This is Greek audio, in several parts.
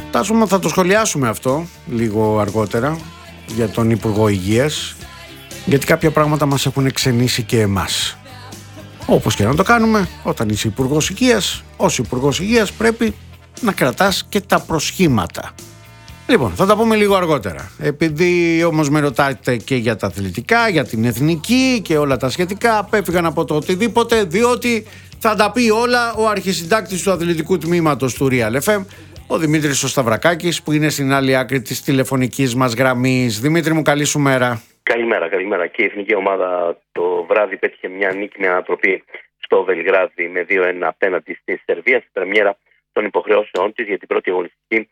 Φτάσουμε, θα το σχολιάσουμε αυτό λίγο αργότερα για τον Υπουργό Υγείας, γιατί κάποια πράγματα μας έχουν ξενήσει και εμάς. Όπως και να το κάνουμε, όταν είσαι Υπουργός Υγείας, ως Υπουργός Υγείας πρέπει να κρατάς και τα προσχήματα. Λοιπόν, θα τα πούμε λίγο αργότερα. Επειδή όμως με ρωτάτε και για τα αθλητικά, για την εθνική και όλα τα σχετικά, απέφυγαν από το οτιδήποτε, διότι θα τα πει όλα ο αρχισυντάκτης του αθλητικού τμήματος του Real FM, ο Δημήτρης ο Σταυρακάκης, που είναι στην άλλη άκρη της τηλεφωνικής μας γραμμής. Δημήτρη μου, καλή σου μέρα. Καλημέρα. Και η εθνική ομάδα το βράδυ πέτυχε μια νίκη με ανατροπή στο Βελιγράδι με 2-1 απέναντι στη Σερβία, στην πρεμιέρα των υποχρεώσεών της για την πρώτη αγωνιστική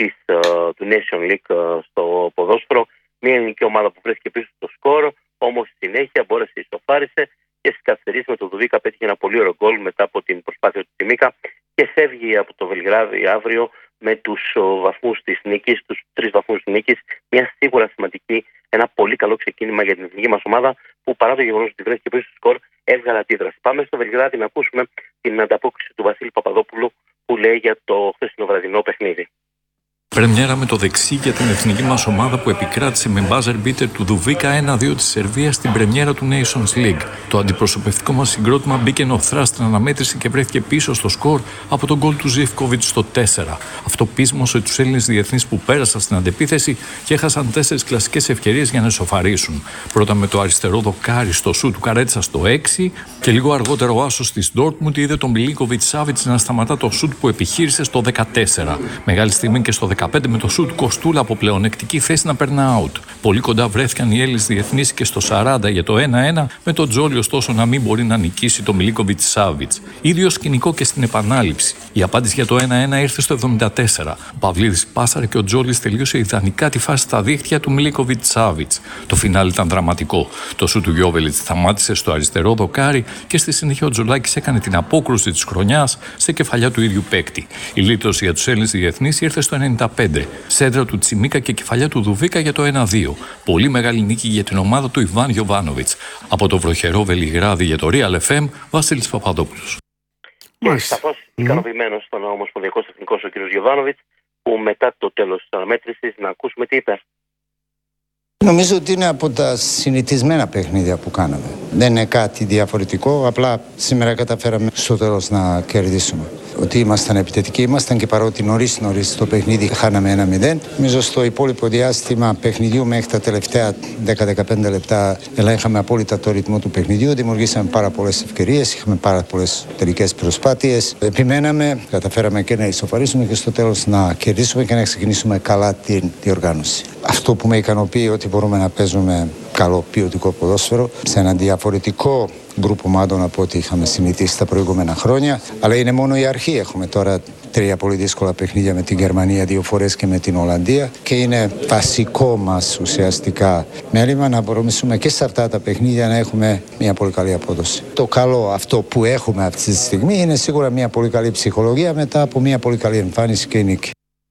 του Nation League στο ποδόσφαιρο. Μια ελληνική ομάδα που βρέθηκε πίσω στο σκορ, όμως στη συνέχεια μπόρεσε, ισοφάρισε και στις καθυστερήσεις με τον Δουβίκα πέτυχε ένα πολύ ωραίο γκολ μετά από την προσπάθεια του Τσιμίκα και φεύγει από το Βελιγράδι αύριο με τους βαθμούς της νίκης, τους 3 βαθμούς της νίκης. Μια σίγουρα σημαντική, ένα πολύ καλό ξεκίνημα για την εθνική μας ομάδα που παρά το γεγονός ότι βρέθηκε πίσω στο σκορ έβγαλε αντίδραση. Πάμε στο Βελιγράδι να ακούσουμε την ανταπόκριση του Βασίλη Παπαδόπουλου που λέει για το χθεσινό βραδινό παιχνίδι. Πρεμιέρα με το δεξί για την εθνική μας ομάδα που επικράτησε με buzzer beater του Δουβίκα 1-2 της Σερβίας στην πρεμιέρα του Nations League. Το αντιπροσωπευτικό μας συγκρότημα μπήκε νοθρά στην αναμέτρηση και βρέθηκε πίσω στο σκορ από τον γκολ του Ζιβκόβιτς στο 4. Αυτό πείσμωσε τους Έλληνες διεθνείς που πέρασαν στην αντεπίθεση και έχασαν 4 κλασικές ευκαιρίες για να ισοφαρίσουν. Πρώτα με το αριστερό δοκάρι στο σου του Καρέτσα στο 6 και λίγο αργότερα ο άσος της Ντόρτμουντ είδε τον Μιλίνκοβιτς-Σάβιτς να σταματά το σουτ που επιχείρησε στο 14. Μεγάλη στιγμή και στο 15 με το σουτ Κοστούλα από πλεονεκτική θέση να περνά out. Πολύ κοντά βρέθηκαν οι Έλληνες διεθνείς και στο 40 για το 1-1, με τον Τζόλι ωστόσο να μην μπορεί να νικήσει το Μιλίνκοβιτς-Σάβιτς. Ίδιο σκηνικό και στην επανάληψη. Η απάντηση για το 1-1 ήρθε στο 74. Ο Παυλίδης πάσαρε και ο Τζόλις τελείωσε ιδανικά τη φάση στα δίχτυα του Μιλίνκοβιτς-Σάβιτς. Το φινάλι ήταν δραματικό. Το σουτ του Γιόβελιτς σταμάτησε στο αριστερό δοκάρι και στη συνέχεια ο Τζολάκης έκανε την απόκρουση της χρονιάς σε κεφαλιά του ίδιου παίκτη. Η λύτρωση για τους Έλληνες διεθνείς ήρθε στο 95. Σέντρα του Τσιμίκα και κεφαλιά του Δουβίκα για το 1-2. Πολύ μεγάλη νίκη για την ομάδα του Ιβάν Γιοβάνοβιτς. Από το βροχερό Βελιγράδι για το Real FM, Βασίλης Παπαδόπουλος. Σαφώς ικανοποιημένος στον ομοσπονδιακό τεχνικό ο κ. Γιοβάνοβιτς, που μετά το τέλος της αναμέτρησης να ακούσουμε τι είπε. Νομίζω ότι είναι από τα συνηθισμένα παιχνίδια που κάναμε. Δεν είναι κάτι διαφορετικό, απλά σήμερα καταφέραμε στο τέλος να κερδίσουμε. Ότι ήμασταν επιθετικοί, ήμασταν και παρότι νωρίς το παιχνίδι χάναμε 1-0. Νομίζω στο υπόλοιπο διάστημα παιχνιδιού μέχρι τα τελευταία 10-15 λεπτά ελέγχαμε απόλυτα το ρυθμό του παιχνιδιού, δημιουργήσαμε πάρα πολλές ευκαιρίες, είχαμε πάρα πολλές τελικές προσπάθειες. Επιμέναμε, καταφέραμε και να ισοφαρίσουμε και στο τέλος να κερδίσουμε και να ξεκινήσουμε καλά την διοργάνωση. Αυτό που με ικανοποιεί ότι μπορούμε να παίζουμε καλό ποιοτικό ποδόσφαιρο σε έναν διαφορετικό γκρουπ ομάδων από ό,τι είχαμε συνηθίσει τα προηγούμενα χρόνια. Αλλά είναι μόνο η αρχή. Έχουμε τώρα 3 πολύ δύσκολα παιχνίδια με την Γερμανία 2 φορές και με την Ολλανδία και είναι βασικό μας ουσιαστικά μέλημα να μπορούμε και σε αυτά τα παιχνίδια να έχουμε μια πολύ καλή απόδοση. Το καλό αυτό που έχουμε αυτή τη στιγμή είναι σίγουρα μια πολύ καλή ψυχολογία μετά από μια πολύ καλή εμφάνιση και νίκη.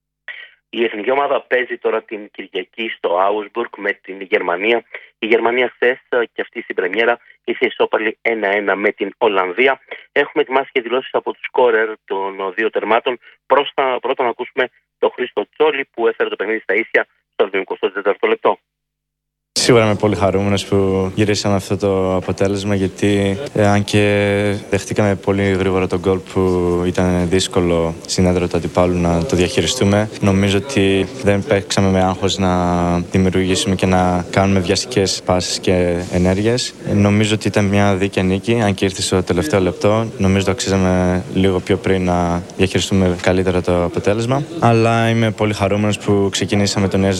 Η εθνική ομάδα παίζει τώρα την Κυριακή στο Άουσμπουργκ με την Γερμανία. Η Γερμανία χθες και αυτή στην πρεμιέρα είχε ισόπαλη 1-1 με την Ολλανδία. Έχουμε ετοιμάσει και δηλώσεις από τους σκόρερ των 2 τερμάτων. Πρώτα να ακούσουμε τον Χρήστο Τσόλι που έφερε το παιχνίδι στα ίσια στο 24ο λεπτό. Σίγουρα είμαι πολύ χαρούμενος που γυρίσαμε αυτό το αποτέλεσμα, γιατί αν και δεχτήκαμε πολύ γρήγορα τον γκολ που ήταν δύσκολο στην έδρα του αντιπάλου να το διαχειριστούμε, νομίζω ότι δεν παίξαμε με άγχος να δημιουργήσουμε και να κάνουμε βιαστικές πάσεις και ενέργειες. Νομίζω ότι ήταν μια δίκαια νίκη, αν και ήρθε στο τελευταίο λεπτό. Νομίζω ότι αξίζαμε λίγο πιο πριν να διαχειριστούμε καλύτερα το αποτέλεσμα. Αλλά είμαι πολύ χαρούμενος που ξεκινήσαμε το νέο